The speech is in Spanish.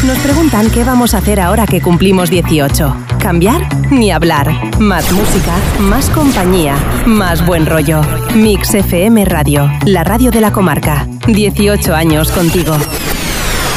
Nos preguntan qué vamos a hacer ahora que cumplimos 18. ¿Cambiar? Ni hablar. Más música, más compañía, más buen rollo. Mix FM Radio, la radio de la comarca. 18 años contigo.